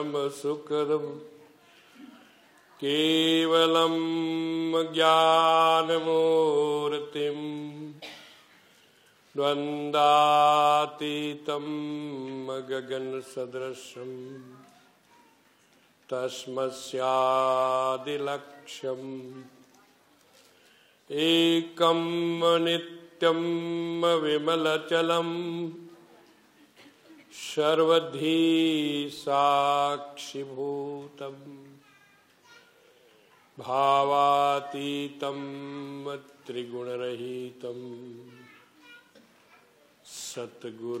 सुखदं केवलं ज्ञानमूर्तिं द्वन्द्वातीतं गगनसदृशं तस्मस्यादिलक्ष्यम् एकं नित्यं विमलचलं सर्वधी साक्षिभूतं भावातीतं त्रिगुणरहितं सद्गुरु